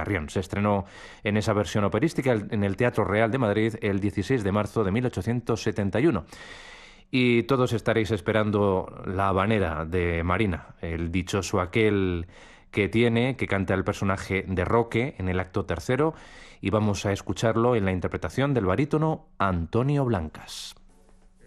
Carrión. Se estrenó en esa versión operística en el Teatro Real de Madrid el 16 de marzo de 1871. Y todos estaréis esperando la habanera de Marina, el dichoso aquel que canta el personaje de Roque en el acto tercero, y vamos a escucharlo en la interpretación del barítono Antonio Blancas.